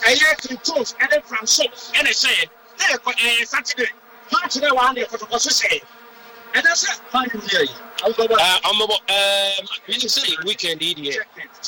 a year to toast and then from so and I said, Saturday, how today one day for the say. And that's it. How you hear you? Say weekend idiot.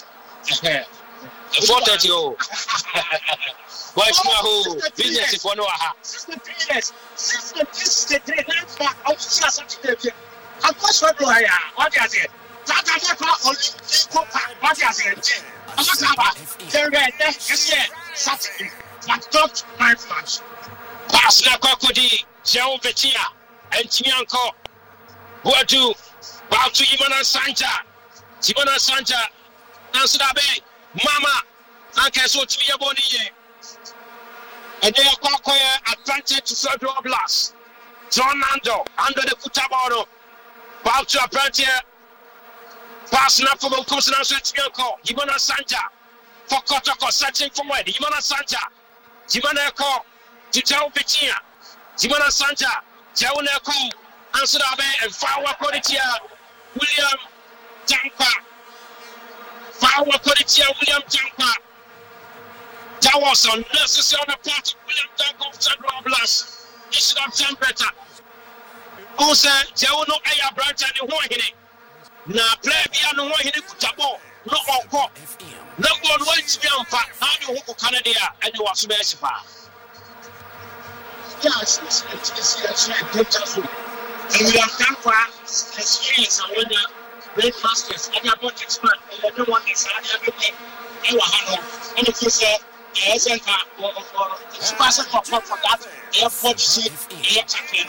4:30. What's my whole business if one aha? 63 years. 63 years back. I was just Saturday. I was what do I am? What is it? That I never only what is it? I'm not about Saturday. But not my flash. Pass la Cocody, Joe Vetia, and Timianco. What do? Bow to Imana Santa. Simona Santa. Nansudabe. Mama. Anke so Timia Boni. And they are advantage to Sergio Oblas. John Nando under the Kutaboro. Bow to a prantier. Pass now for Costa Timianco. Imana Santa. For Kotoko, searching for where? Imana Santa. Jimana Eko. To Joe Vitia, Jimana Santa, Joe Neko, Ansurabe, and Fawa Koditia, William Jampa, Fawa Koditia, William Jampa. That was unnecessary on the part of William Jampa of Central Blast. He should have done better. Who said, Joe no Aya Branch and the Wahine? Now, play beyond the Wahine Kutabo, no encore. Number one, Jampa, how do you Canada and you was Mespa? Yes, it's beautiful. And we have done for experience and when great masters and you're not expert and everyone is everything. And if you say, yes, and for that, airport seat, air champion.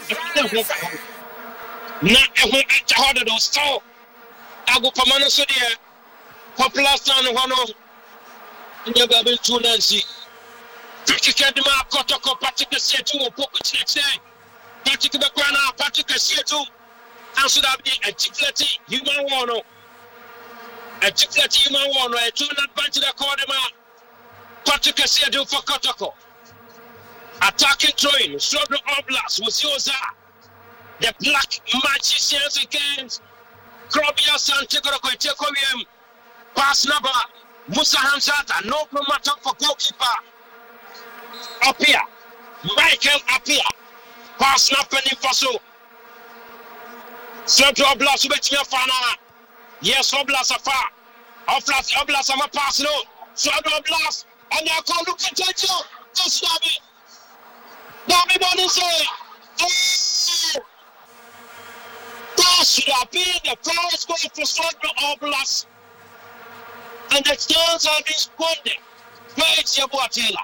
Not every harder those so. I go for Manasodia, popular son of one of the Babel to Nancy. Patrick Kotoko, Patrick Setu, Pocket, Patrick Bakwana, Patrick Setu, and should have been a chiclety human one. A chiclety human one, a 200 bunch of the Cordema, Patrick Setu for Kotoko. Attacking train, Struggle Oblast was yours. The black magicians against Krobia Santiago, Tekovium, pass number, Musa Hamsata, no matter for goalkeeper. Up here, Michael up here. Pass snapping for so. Central Oblast, which you fana. Yes, Oblast afar. Oblast, I'm a pass no. Central Oblast, and I come look at you. Just Dobby. Dobby Bonnie say. That should have been the first goal for Central Oblast. And the stones have been squandered. Where's your Boatela?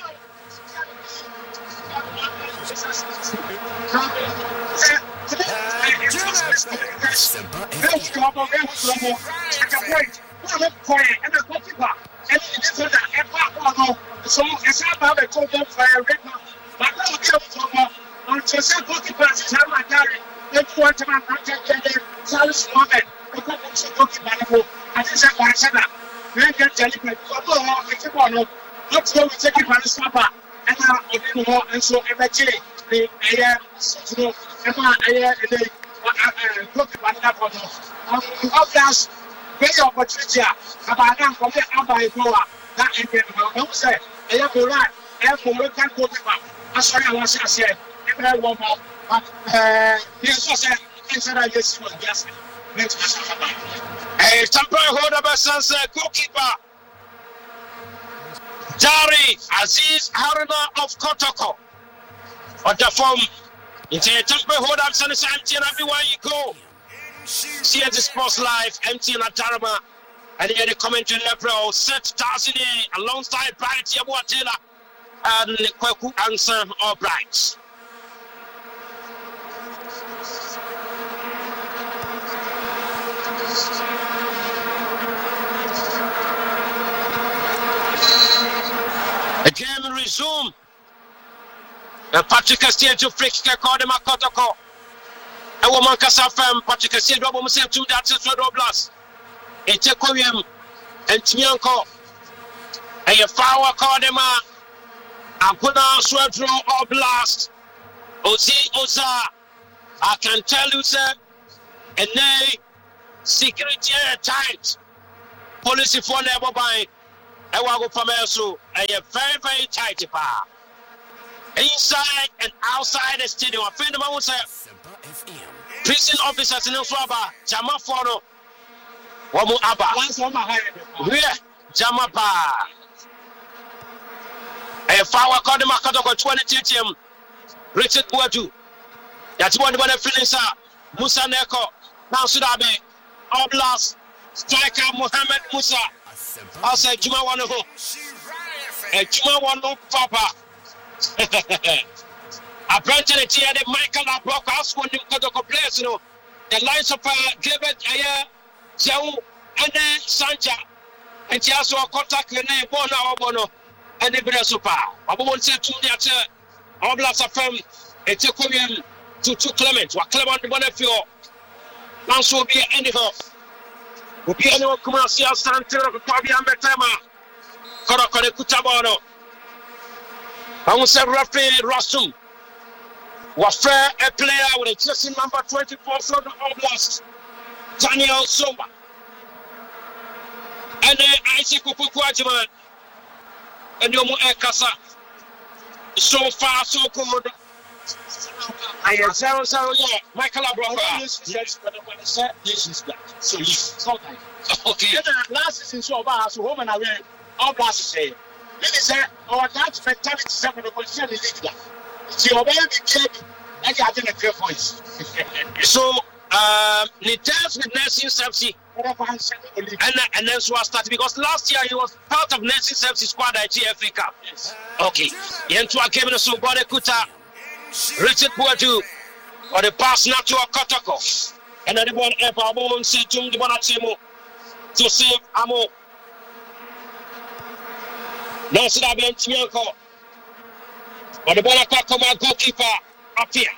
And so eventually the air, you know, air, look at that photo. Obvious, great opportunity. About now, from the Abba Goa, that ended. I say, I have a right, I have a local go back. I'm sorry, I was said, every one more, but yes, I said, I just was guessing. A temporary hold of a sunset goalkeeper. Jari Aziz Haruna of Kotoko. On the form, it's a temporary hold up, son, empty and everywhere you go. See at the Sports Live, empty and Atarama. And here the commentary level set Tarsini alongside Bright Yabuatela and Kweku and Sam Albright. The game resume. Patrick Castillo to free kick called him a Kotoko. A woman Casafam, Patrick Castillo, Robo said to that Oblast. A Tekovium and Timianco. And your flower called him a Akuna Swedro Oblast. Ozi Oza. I can tell you, sir, and they security tight. Police for never by Ewago Pameso, a very, very tight pa. Inside and outside the stadium, I find the man say prison officers in Swaba, Jama Fono, Wamu Abba, Jama Pa. A Fawa Kodima Katoko 20 TTM, Richard Buatu. That's one of the feelings are Musa Neko, now Sudabe, Oblast, striker Mohammed Musa. I said, Juma one of Juma one of Papa. Apparently, the Michael Abrock house when you got a place, you know, the lines of Gilbert Aya, Jau, and then Sanja, and she also contact the name Bono, and the Bresupa. I won't say to the Oblast of them, it's a communion to Clement, what Clement Bonafio. Now, so be anyhow. Will be anyone come and see us stand to the Fabian Betema, Korokone Kutabano. I will say Rafi Rasum was fair a player with a jersey number 24 for the Oblast, Daniel Soma. And then Isaac Kukuajiman and Yomo Ekasa. So far, so good. I am 0-0, yeah. Michael Abroha. So you okay. Last season, so about so home and away. All blast say. This is our Dutch mentality for the position in the league. So obey the kid. I got in a clear voice. So Nitas with Nursing Sepsi. And then so I started because last year he was part of Nursing Sepsi squad at GFA Cup. Yes. Okay. Yentua came in so Bode Kuta. Richard Buatu or the pass not to a Kotoko. And then the one Epa won't say to the Bonatimo to save Amo. No, so that meant Mianko. But the Bonacoma goalkeeper up here.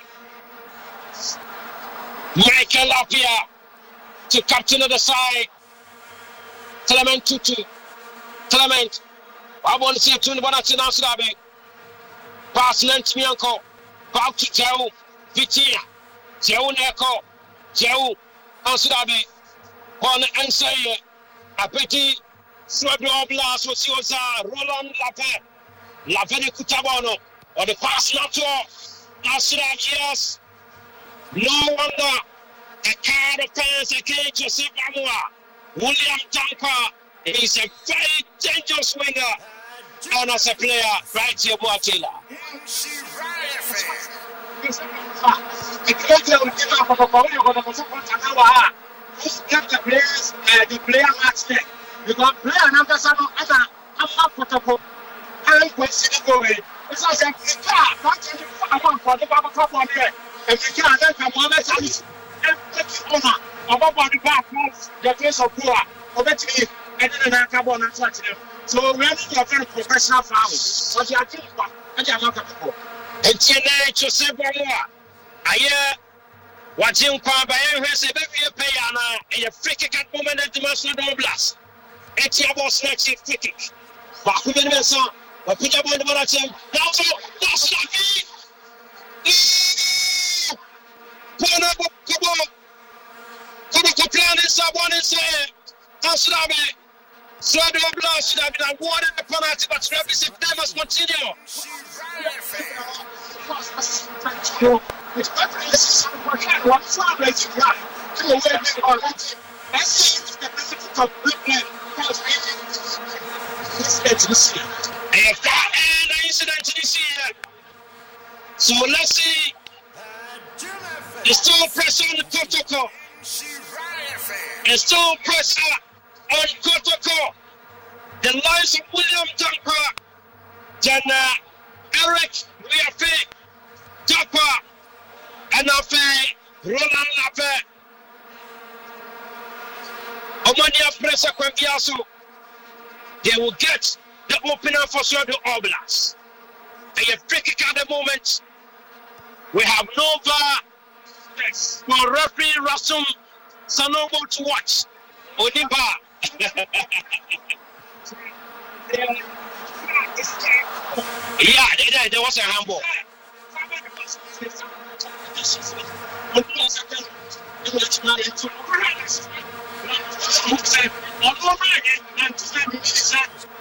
Michael up here to captain of the side. Clement Tutu. Clement. I want to say to the Bonatino Srabe. Pass Lent Mianko. Back to Jau, Vitia, Jau Neko, Jau, Ansurabe, one answer, a petty Swablo Blast was yours, Roland Lapene Kutabano, or the pass not to Ansurabe, yes. No wonder a card of fans against Joseph Amua, William Tanka is a very dangerous winger and as a player, right here, Boatila. The player match there. Because player number 7 as a protocol. I consider going. It's as a car, not for the Baba Cup on here. If you can't then come on, let's and take it on about the back the face of Pua, or better me, and then I come on and touch them. So we're not a very professional foul. But you are too far. And you are not a and Tiene Joseph Amua. I hear what Jim Kwaba has a baby payana and a free kick at moment at the Master Blast. Etia was next free kick. Bakuman Mesa, but put up on the Marathon. That's lucky. Come on. Plan is someone is saying, Ansurabe. So the Blast should have been awarded the penalty, but represent them must continue. It's better to listen to one side to cry. To the way they are letting. I see the benefit of Brooklyn. Let's listen. And the incident this year. So let's see. There's still pressure on the protocol. There's still pressure on protocol. The lines of William Dunker, then Eric Riafe, Dapa, and Afe, Roland Lafe. Omania Pressa Quenviaso. They will get the opener for Swablo Oblast. They have free kick at the moment. We have Nova for referee Rasum Sanobo to watch. Oniba. Yeah, there was a handball.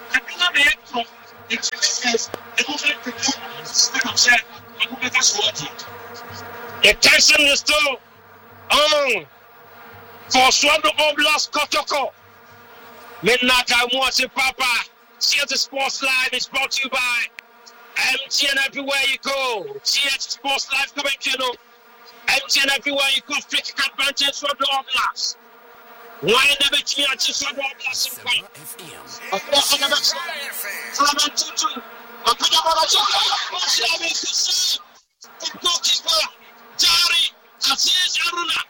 The tension is still on for Swado Oblast Kotoko. Midnight, I want to Papa. CS Sports Live is brought to you by MTN everywhere you go. CS Sports Live coming channel. MTN everywhere you go. Free kick advantage for the Oblast. Why never change to Swado Oblast in front? Goalkeeper Jari Aziz Aruna.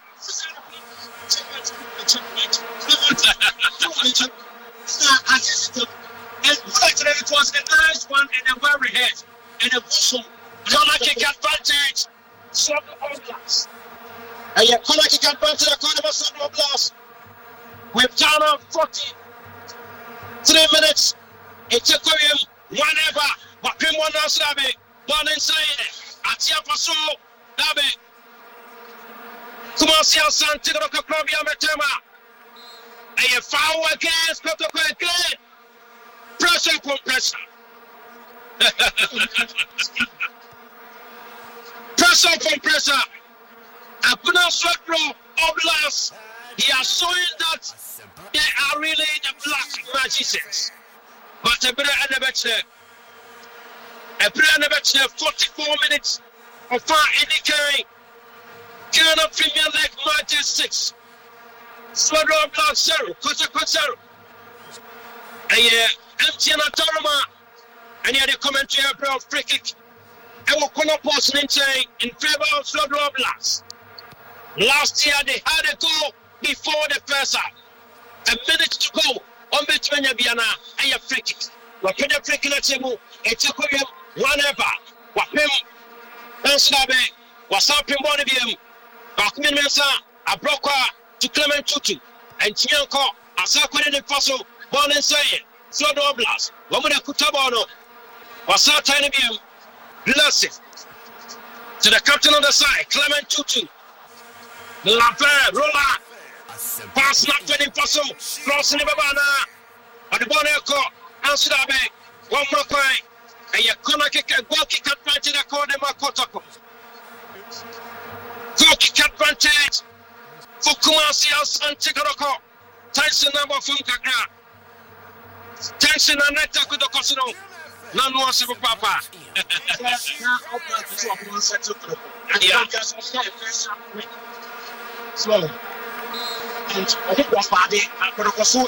And it was a nice one and a very head and a whistle. Corner kick advantage. Swado Oblast. And yeah, corner kick advantage according to Swado Oblast. We've done on 43 minutes. It's a Korean whenever. But Pim one else, Dabe. One inside. Atia Paso. Dabe. Kumasi Asante Rokokrobia Metema. And you foul against Kotoko again. Pressure upon pressure. Pressure upon pressure. Abuna Swado Oblast. He are showing that they are really the black magicians. But a better and a better. 44 minutes of far indicating Ghana Premier League match 6. Swado Oblast 0, Kotoko 0. And MTN Atoroma, and the commentary about free kick. I will call up in favor of Swado Oblast. Last year they had a goal before the first half. A minute to go on between Yabiana and your free kick. Wapenda free kick na timu, etakoyem whenever. Wapem Enslabe, wasapem body biem. Bakumi Mensa, Abroka to Clement Tutu, and Tianko, Asako in the Faso, born and saying, Swado Oblast, Wamuna Kutabono, Wasa Tiny Biem, blessing to the captain on the side, Clement Tutu, Lapin, Rola, pass not to the Faso, crossing the Babana, and the Boneko, Anslabe, one more point, and your corner kick and goal kick advantage according to Kotoko. Goal kick advantage for Kumasi Asante Koroko. Tyson number from Kaka. Tyson and Neta Kudokosino. None was a papa. Slow. And I think that's body. But of course,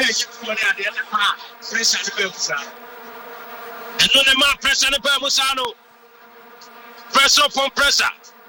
and no man press on the Musano. Press up on presser.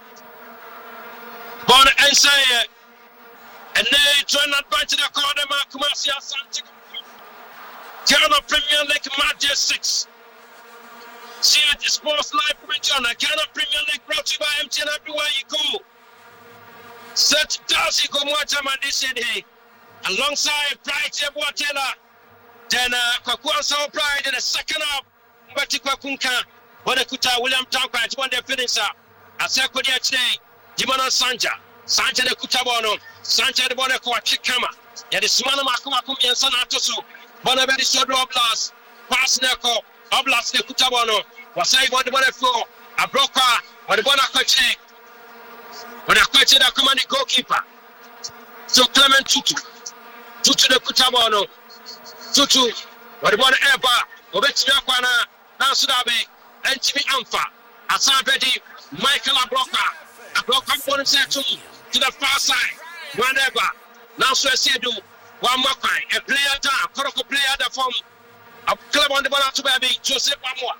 Born and say, and they try not back to the corner, Kumasi Asante. Ghana Premier League match 6. See it, Sports Live Ghana Premier League brought to you by MTN everywhere you go. Such Darcy Gomwata this day, alongside Pride Yabwatela. Then Kwakwansa Pride in the second half. Batikwa Kunka, Bonakuta, William Tankwa, one day finish up. I said, Kodia today, Jimana Sanja, Sanja de Kutabono, Sanja de Bonako, Chikama, Yet the Smana Makumakumi and San Atoso, Bonabedi Swado Oblast, Pasneko, Oblast de Kutabono, was I want the Bonafo, a broker, or the Bonakoche, but I quite said I command the goalkeeper. So Clement Tutu, Tutu de Kutabono, Tutu, but the Bonapa, Obetiakwana. Nasudabe, and Jimmy Amfa, Asabedi, Michael Abroka born to the far side, whenever. Now, so I say, do one more kind, a player down, Koroko player that form a club on the ball to baby, Joseph Amwa.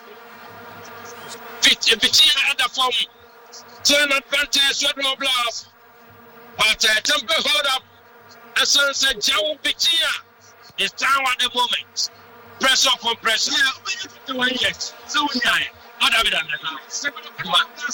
Vitia at the form, turn advantage, Swado Oblast, but temper hold up, as son said, Joe Vitia is down at the moment. Press up on press. Yeah, we need to do it yet. So, yeah, what have we done now? 75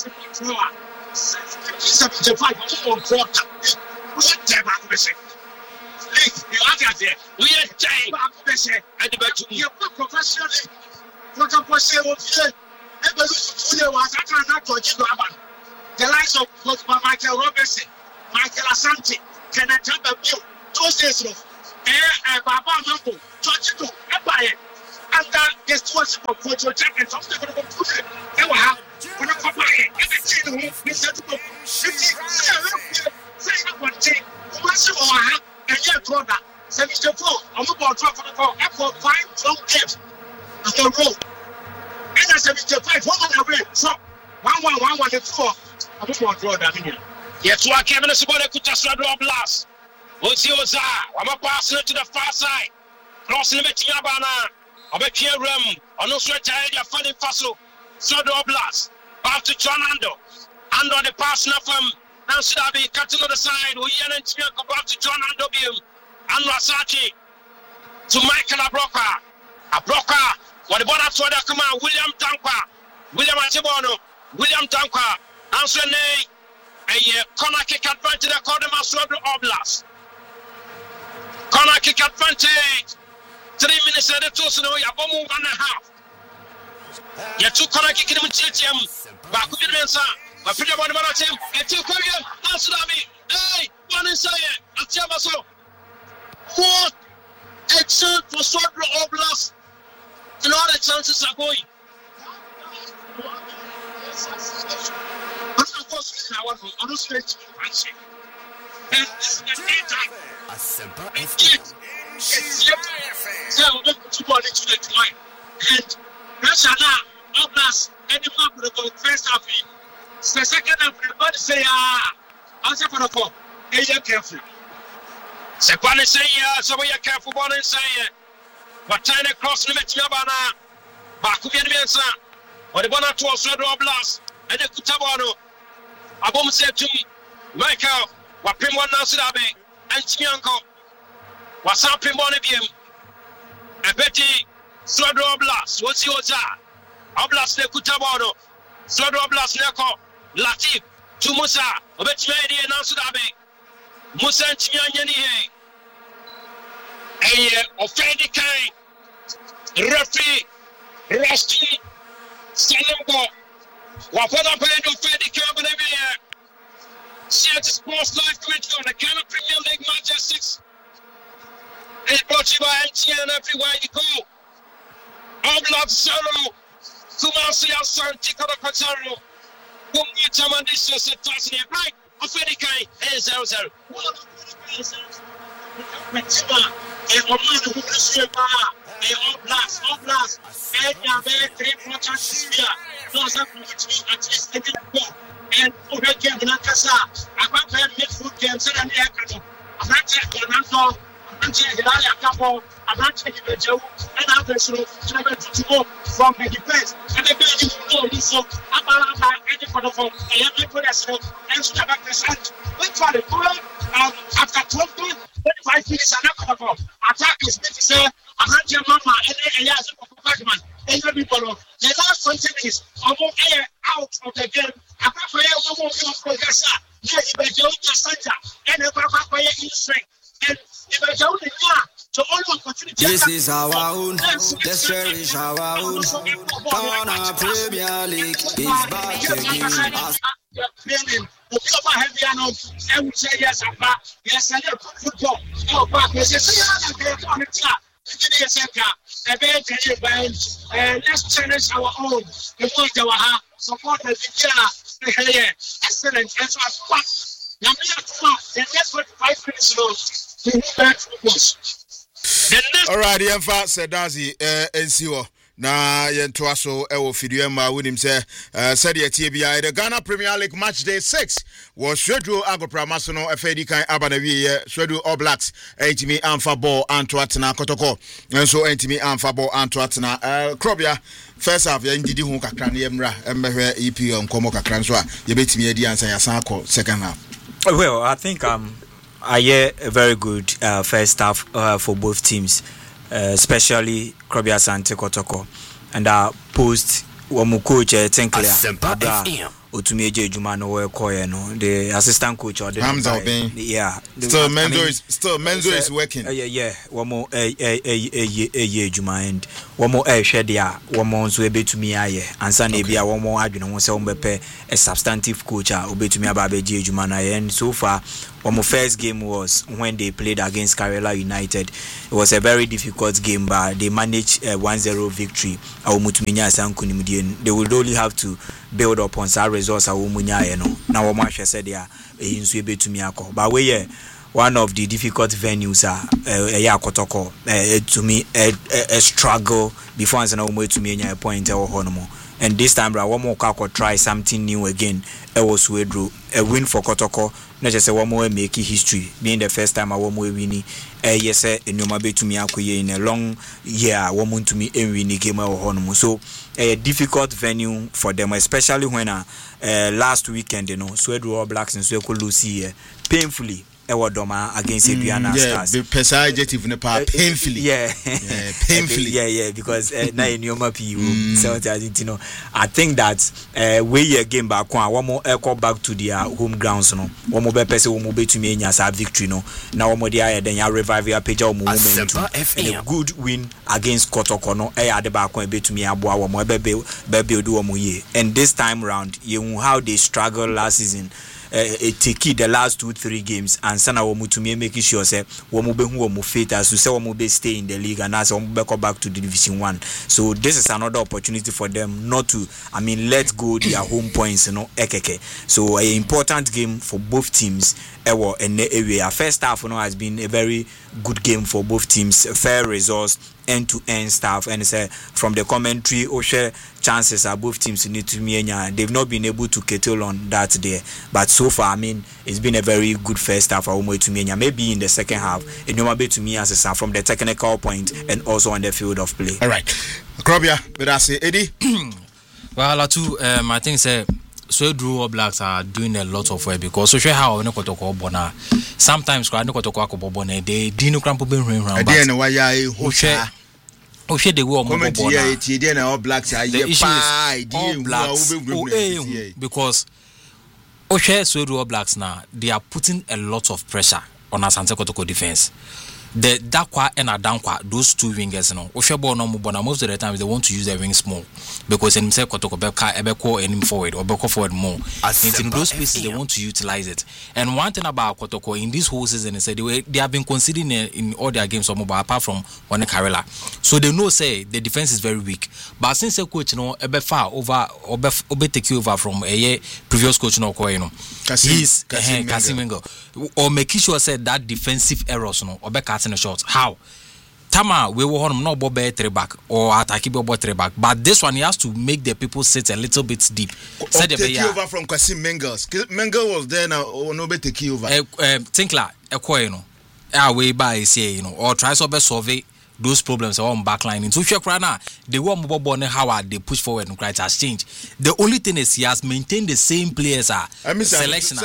more quarter. We are dead back to the same. You are there. We are dead back to the same. And the battle. You are professionally. What a person of you. Evolution was I cannot touch you. The likes of Michael Robertson, Michael Asante, Kenneth Bill, those days of Baba Mambo, George. buy it. After the stewardship of Portugal Jackets, I'm still going to put it. They will have when I come by it. Everything who is set to go. Say one thing. Once you are and yet, brother, 74, I'm about to talk for the call. I call 5 from F on the road. And I 75, 1 away. So, 1 and 4. I'm about to draw that in here. Yet, to our cabin is about to just run off blast. Ozioza, I'm a passer to the far side. Crossing the Tiabana. I'm a clear room. On no sweat, you're funny fossil. Sodo blast. Back to John Ando. Ando the pass now from Nancy Abbey, cutting on the side. We and Tiago back to John Ando Bill. And Rasaki to Michael Abroka. Abroka. What about that? What come on? William Tankwa. William Atibono. William Tankwa. Answer nay. A corner kick advantage according to Sodo Oblast. Corner kick advantage. 3 minutes at the two, so you have 1.5. You took corner kick in the Chilcham. Back with the answer. But pretty about him. And two Korean. Answer me. Hey, one inside. Atiabaso. What a chance for Sodo Oblast. And all the chances are going. Of course, I want to understand. And this is the daytime. So we put to the joint. And Rashana, Oblast, and the map will go first half. The second half, everybody say, answer for the call. Hey, you're careful. Second say, so we are careful, one and say, but tiny cross limit Yabana, Bakubian Mensa, or the one or two of Sodo Oblast, and the Kutabano. Abom said to me, Michael, what Pim one Nasirabe, and Tianko. What's happening, Bonibium? I bet you Sodo Oblast, what's your Zar? Oblast Nekutabano, Sodo Oblast Neko, Latif, to Musa, Obet Medi and Nasirabe, Musa and Tianyani. A offended kind, referee, Rusty, Salambo, Wapana Pay offended kind, Share Sports Live Twitch on the Ghana Premier League Match 6. It's brought to you by MTN everywhere you go. Oblast Solo, Kumasi Alsan, Tikara Pataro, Bumi Tamandis, Tasnia, right? Offended kind, 0-0. Oblast, and you have 3 projects here. Those are at least a bit. And over here, Nakasa, I can't play midfield games and the Akano. I'm not checking Anto, I'm checking Hilaria Capo, I'm not checking the Joe, and I'm going to go from the defense. And the building will know this. So I'm ready for the phone. I am ready for the smoke. And so I'm back to the side. Wait for the goal. After 25 minutes, I'm not going to go. Attack is meant to say, I'm not your mama, and then I ask for Pokemon. And the last 20 minutes, I'm out of the game. I can't play a woman of Progressa. Yes, if I don't just Santa, and if I can't play in strength, and if I don't, to all opportunity. This is our own, let's cherish our own. Ghana Premier League is back again. I would say yes, I'm back. Yes, I love football. Oh, back. Yes, let's cherish our own. Support the video. Excellent. That's what the next 45 minutes to back football. All right, the Emfa said Dazi, NCO. Na yentoa so ewo fidue ma wonim se said the TBI the Ghana Premier League match day 6 was scheduled agopra so no afedi kan abanawie scheduled All Blacks entimi amfa ball anto atena kotoko enso entimi amfa ball anto atena Krobia first half ya ndidi hu kakra na yemra embehwe EPO nkomo kakra so a yebetimi adi ansa ya san akọ second half. Well, I think I hear a very good first half for both teams. Especially Krobia Sante Kotoko and post Wamu coach Tenkler otumi eje adwuma no we koye no the assistant coach or the yeah still Menzo is working yeah womo adwuma and womo hwe dia womo nso ebetumi aye ansa na bia womo adwene ho se womo bepe a substantive coach a obetumi aba beje adwuma na and so far our first game was when they played against Karela United. It was a very difficult game, but they managed a 1-0 victory. They would only have to build upon some results. Now, Omasha said they are but we one of the difficult venues Kotoko to me a struggle before to me a point and this time one more try something new again. It was a win for Kotoko. Not just a one more make history being the first time I won more winning. Yes, in your to me in a long year, woman to me and winning game of so a difficult venue for them, especially when last weekend, Sweden All Blacks and Sweden Lucy painfully. Doma against Adriana Stars. The precise adjective in the part painfully. Painfully. Because now in your map I think that we game back one more echo back to their home grounds no. One more person will move to me as a victory no. Now one more there then you revive your page momentum. A good win against Kotoko no. At the back one to me aboa one more baby do one year. And this time round, you how they struggled last season. Take the last 2-3 games and sana womu to me making sure say womu be who womu fit as to say womu be stay in the league and as womu be back to the Division 1. So this is another opportunity for them not to let go their home points ekeke. So an important game for both teams and area. First half has been a very good game for both teams, fair results, end-to-end stuff, and from the commentary Oshe chances are both teams need to me they've not been able to kettle on that there, but so far it's been a very good first half for to me maybe in the second half it no be to me as a from the technical point and also on the field of play. All right, Krobia, but I say Eddie. Well, I think say Sweden All Blacks are doing a lot of work because so how no kotoko bona sometimes no kotoko akobona they dinu crampo be run but why the war bona All Blacks are All Blacks because Sweden All Blacks now they are putting a lot of pressure on Asante Kotoko defense. The Dakwa and Adankwa, those two wingers, most of the time they want to use their wings more because in Kotoko Ebeko and him forward or Beko forward more. In those places they want to utilize it. And one thing about Kotoko in this whole season is that they have been conceding in all their games apart from one Karela. So they know say the defense is very weak. But since the coach Ebefa over take over from a previous coach he's Kasim Mengo or making sure say that defensive errors or in the shots. How? Tama we were on no bobe 3 back or attacking bobe 3 back, but this one he has to make the people sit a little bit deep. Take over from Kasim Mengels. Mengel was there now or no be take over. Tinkler way by say or try to survey those problems on backline into Shekrana. The one mobile how they push forward and has changed. The only thing is he has maintained the same players selection.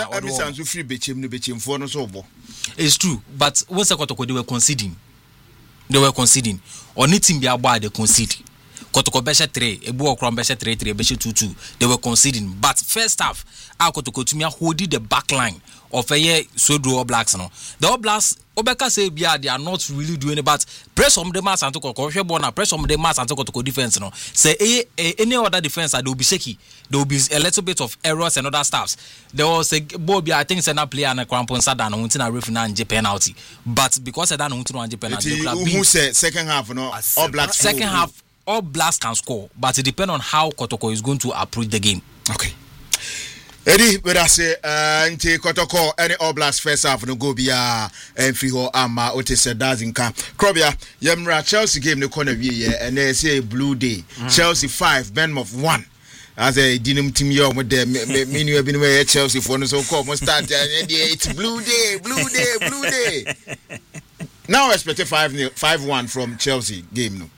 It's true, but once Kotoko they were conceding. Only team be about they concede. Kotoko besha 3, Ebu Okram besha 3, besha 2. They were conceding, but first half, Kotoko to me holding the back line of a year Sweden All Blacks. The All Blacks, Obeka say they are not really doing it, but press on the mass and Kotoko, press on the mass and Kotoko defense. Say any other defense, they will be shaky. There will be a little bit of errors and other stuffs. There was a Bobby, I think, send a player and a crampon Sadan and Winton Rifna and penalty. But because I don't want to penalty, who said second half, All Blacks second half. All Blacks can score, but it depends on how Kotoko is going to approach the game. Okay. Eddie, but I say, Nti Kotoko, any All Blacks first half no go be and free ho ama ote said in camp. Krobia, Yemra Chelsea game no corner and they say blue day. Chelsea 5, Bournemouth 1. As a dinum team yo with the menu have been where Chelsea for no so called must start it's blue day. Now I expect 5-1 from Chelsea game no.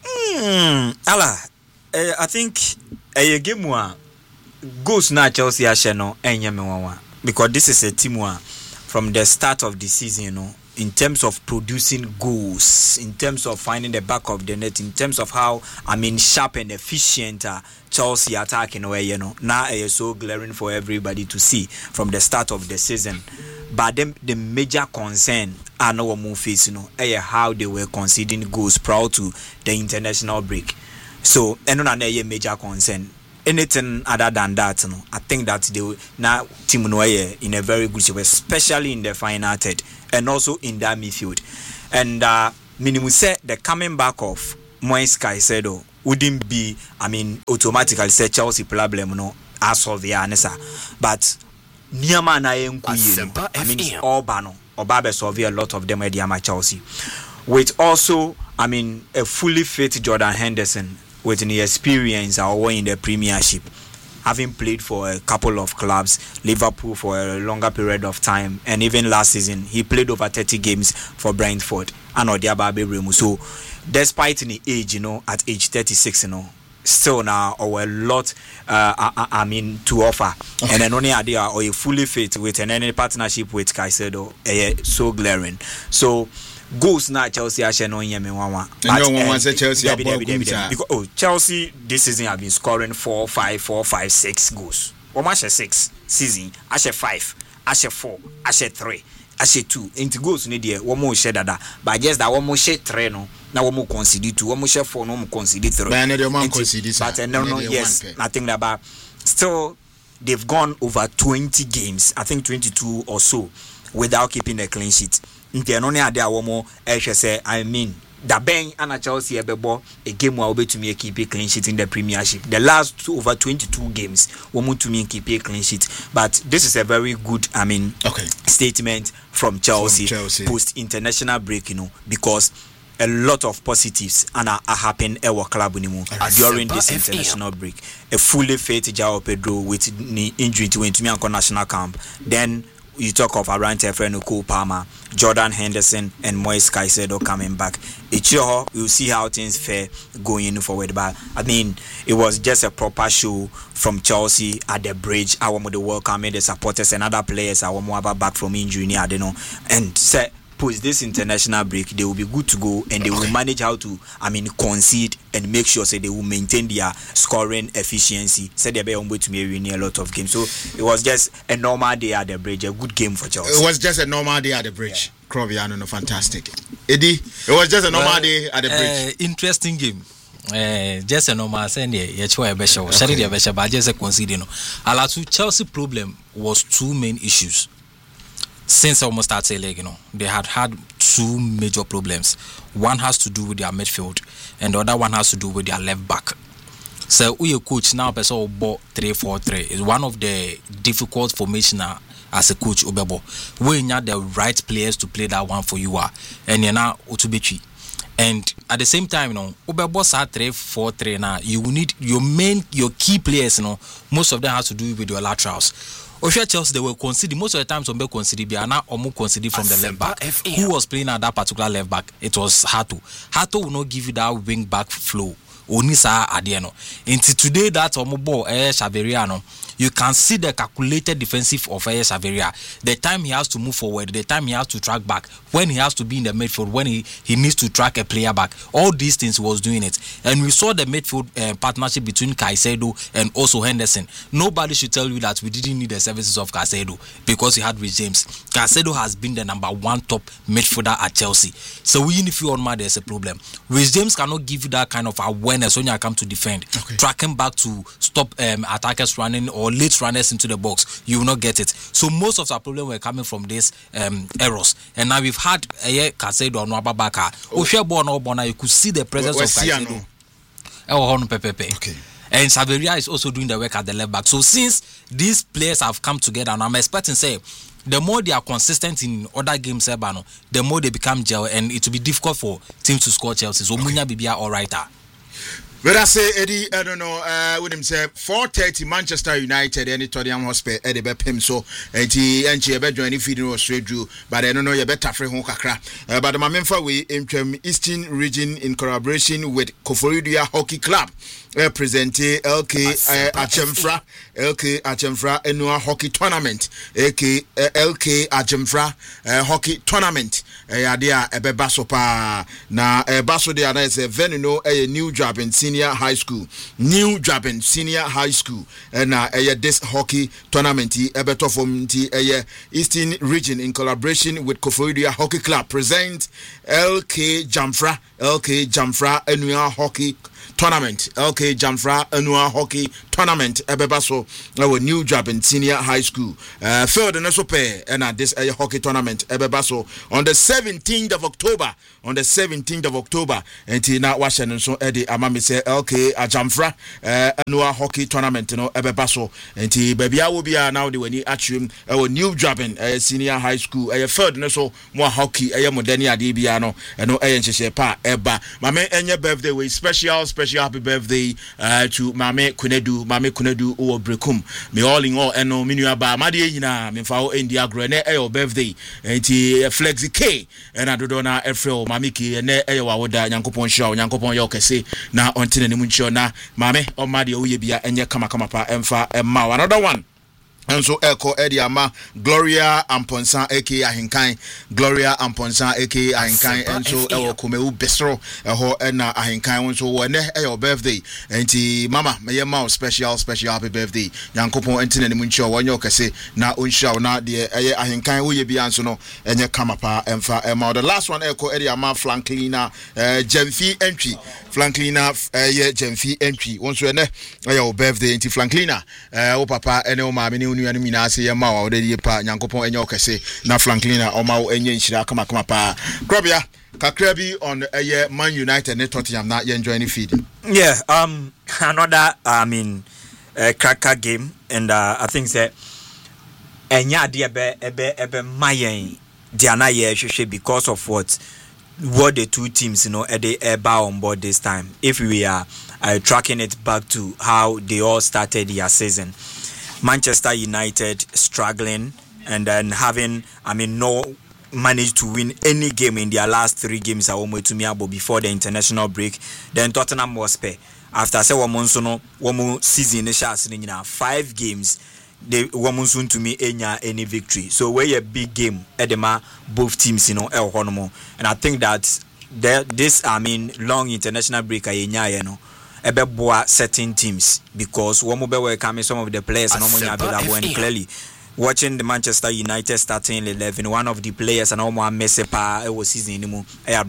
I think a game one goes now Chelsea Arsenal and Yemewa because this is a team one from the start of the season in terms of producing goals, in terms of finding the back of the net, in terms of how sharp and efficient Chelsea attacking way, you know, now is so glaring for everybody to see from the start of the season. But then the major concern I know what move face, you know, how they were conceding goals prior to the international break. So another major concern. Anything other than that, you know, I think that they will now team Noye in a very good shape, especially in the final third and also in that midfield. And minimum say the coming back of Moise Caicedo wouldn't be, automatically say Chelsea problem, you know, as of the answer. But Niama na yenku Orbano Obabe solve a lot of them at the Chelsea. With also, a fully fit Jordan Henderson with the experience or in the Premiership, having played for a couple of clubs, Liverpool for a longer period of time, and even last season he played over 30 games for Brentford and Odiababe Remu. So despite the age, you know, at age 36, you know, still now or a lot to offer. Okay. And then only idea or a fully fit with any partnership with Caicedo, so glaring. So goals now Chelsea actually no yemi Chelsea Chelsea this season have been scoring 4, 5, 6 goals. Almost 6 season, Ashe 5, Ashe 4, Ashe 3, Ashe 2. Into goals ni there one more share that, but just that one more share 3 no. Now one more concede 2, one more share 4, no more concede 3. But no, yes, I think that but still they've gone over 20 games, I think 22 or so, without keeping a clean sheet. The Ben and Chelsea ebebo a game will be to me keep a clean sheet in the Premiership. The last over 22 games will to me keep a clean sheet. But this is a very good statement from Chelsea. Post international break, you know, because a lot of positives are happening at our club during this international break. A fully fit João Pedro with knee injury to win to me on national camp. Then you talk of Arante Freno, Cole Palmer, Jordan Henderson, and Moise Caicedo coming back. We'll see how things fare going forward. But it was just a proper show from Chelsea at the bridge. I want to welcome the supporters and other players. I want more back from injury. I don't know. And say, post this international break, they will be good to go and they will manage how to, concede and make sure they will maintain their scoring efficiency. So they'll be on way to win a lot of games. So it was just a normal day at the bridge, a good game for Chelsea. It was just a normal day at the bridge. Croviano, no, fantastic. Eddie, it was just a normal day at the bridge. Interesting game. Just a normal Sunday. But just a conceding. Alatu Chelsea problem was 2 main issues. Since almost that leg, they had 2 major problems. One has to do with their midfield, and the other one has to do with their left back. So, we coach now, person bought 3-4-3 is one of the difficult formation as a coach. Ubebo, we need the right players to play that one for you and you're now Utubichi. And at the same time, Ubebo sa 3-4-3 now. You will need your key players. Most of them has to do with your laterals. Chelsea, they were conceding most of the times. Somebody conceded, Biana or conceded from the left back. Who was playing at that particular left back? It was Hato. Hato will not give you that wing back flow. Onisa Adiano. Until today, that Omobo Xavier, you can see the calculated defensive of Xavier. The time he has to move forward, the time he has to track back, when he has to be in the midfield, when he needs to track a player back. All these things he was doing it. And we saw the midfield partnership between Caicedo and also Henderson. Nobody should tell you that we didn't need the services of Caicedo because he had Reece James. Caicedo has been the number 1 top midfielder at Chelsea. So even if you on my, there's a problem. Reece James cannot give you that kind of awareness when you come to defend. Tracking back to stop attackers running or late runners into the box, you will not get it. So most of our problem were coming from these errors. And now we've had Caicedo or Nwababaka. You could see the presence of Caicedo. Okay. And Xavier is also doing the work at the left back. So since these players have come together, and I'm expecting the more they are consistent in other games, the more they become gel, and it will be difficult for teams to score Chelsea. So Munya Bibia all right. But I say Eddie, I don't know. With him say 4:30 Manchester United and Tottenham Hotspur Eddie Bepim so and he ever join feeding was straight through. But I don't know you better free home kakra. But the member we in Eastern Region in collaboration with Koforidua Hockey Club. Presente LK Achemfra Annual Hockey Tournament LK Achemfra Hockey Tournament Adia Ebebaso pa na Baso de ana is a venue a New Jabin Senior High School and this hockey tournament ebeto from Eastern Region in collaboration with Koforidua Hockey Club present LK Jamfra Annual Hockey Tournament LK Jamfra Annual Hockey Tournament Ebebaso our New Jabin Senior High School third and also pay and this hockey tournament Ebebaso on the 17th of October and Tina Washington so Eddie Amami say LK Jamfra Annual Hockey Tournament no Ebebaso and baby I will be now the when you actually our New Jabin Senior High School third and also more hockey modernia DBano and no pa eba mame enye birthday with special happy birthday to Mame Kunedu o Brekum. Me all in all eno minua ba made nyina me fa o India gro na e birthday enti Flexi K and adodona Efrel Mamiki na e wa woda Nyankopon hia Nyankopon ye okese na ontene ne munchio na mame o made o ye bia enye kama pa emfa emma another one. And so Echo Eddie Ama Gloria Amponsan aka Ahinkan and so Ewo Kumeu Bestro ho na Ahinkan so when your birthday and mama may ma special happy birthday Yankopon entine ne muncho wonyo kese na unsha na de Ahinkan wo ye bia so no enye kamapa emfa emma. The last one Echo Eddie Ama Franklina Jemfi entry Jemfi entry once when your birthday anti Franklina o papa ene o ma me nuanu mina ase ye ma wa odedi pa Nyankopon enye okese na Franklina o ma enye nhira kama pa Krobia kakra bi on Man United and Tottenham na ye enjoy any feed. Yeah, another cracker game and I think that enya de ebe mayen diana ye hwehwe because of what the two teams they bow on board this time. If we are tracking it back to how they all started their season, Manchester United struggling and then having managed to win any game in their last 3 games before the international break. Then Tottenham Hotspur after one season 5 games they woman soon to me any victory. So where a big game edema both teams and I think that this long international break certain teams because some of the players are normally available and clearly watching the Manchester United starting 11, one of the players and almost Messepa was season anymore.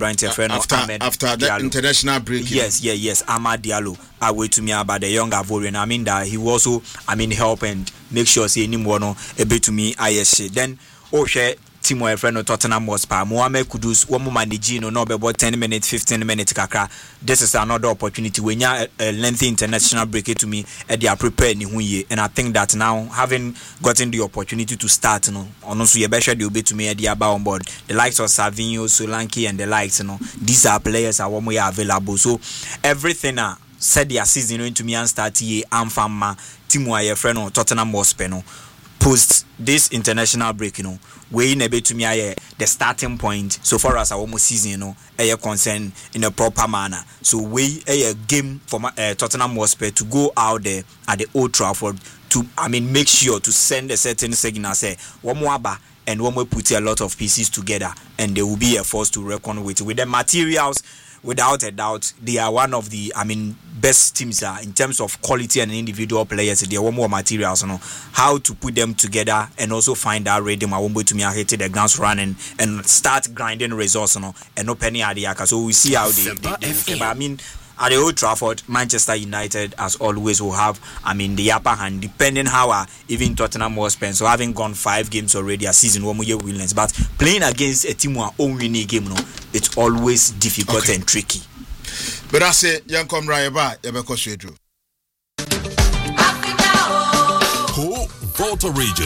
After the international break. Yes. Amad Diallo. I wait to me about the young Ivorian. That he also help and make sure say anymore a bit to me. Then Timo friend of Tottenham Hotspur Mohamed Kudus one manage no about 10 minutes 15 minutes kakra. This is another opportunity when you a lengthy international break to me they are prepared and I think that now having gotten the opportunity to start also you better do to me they are on board the likes of Savinho, Solanke and the likes these are players are one way available so everything said their season into me and start here and fama Timo friend of Tottenham Hotspur post this international break we nebe to me the starting point so far as our season concerned in a proper manner so we a game for Tottenham Hotspur to go out there at the Old Trafford to make sure to send a certain signal say one more and one will put a lot of pieces together and they will be a force to reckon with the materials. Without a doubt, they are one of the best teams in terms of quality and individual players. They are more materials, how to put them together and also find that rhythm. I won't to me hit the grounds running and start grinding results, and no penny adiaka. So we see how they but at the Old Trafford, Manchester United, as always, will have, the upper hand, depending how even Tottenham Hotspur. So having gone 5 games already a season, 1 year winners, but playing against a team who are only winning game, it's always difficult and tricky. But I say, young comrade, Ebeko Swedru. Volta Region.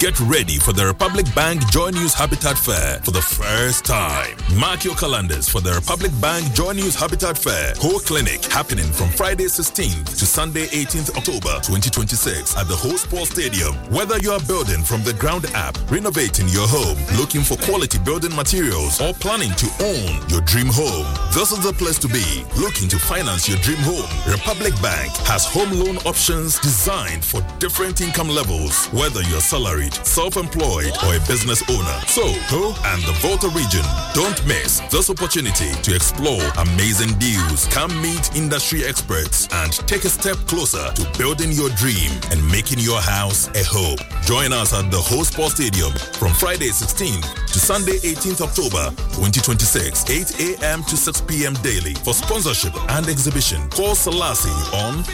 Get ready for the Republic Bank Joy News Habitat Fair for the first time. Mark your calendars for the Republic Bank Joy News Habitat Fair Whole Clinic happening from Friday 16th to Sunday 18th October 2026 at the Whole Sports Stadium. Whether you are building from the ground up, renovating your home, looking for quality building materials, or planning to own your dream home, this is the place to be. Looking to finance your dream home? Republic Bank has home loan options designed for different income levels, whether you're salaried, self-employed, or a business owner. So, Ho and the Volta region, don't miss this opportunity to explore amazing deals. Come meet industry experts and take a step closer to building your dream and making your house a home. Join us at the Whole Sports Stadium from Friday 16th to Sunday 18th October 2026, 8 a.m. to 6 p.m. daily. For sponsorship and exhibition, call Selassie on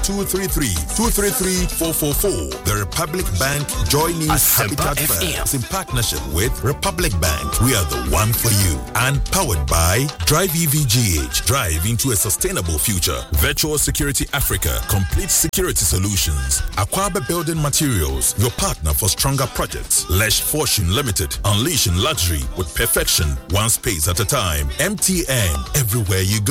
0233-233-444. The Republic Bank Joy News Habitat Fair is in partnership with Republic Bank. We are the one for you. And powered by Drive EVGH. Drive into a sustainable future. Virtual Security Africa. Complete security solutions. Aquaba Building Materials. Your partner for stronger projects. Lesh Fortune Limited. Unleashing luxury with perfection. One space at a time. MTN. Everywhere you go.